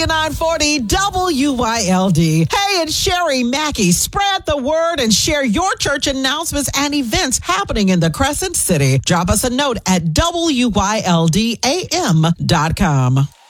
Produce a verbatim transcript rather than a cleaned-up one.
W nine forty W Y L D. Hey, it's Sherry Mackey. Spread the word and share your church announcements and events happening in the Crescent City. Drop us a note at W Y L D A M dot com.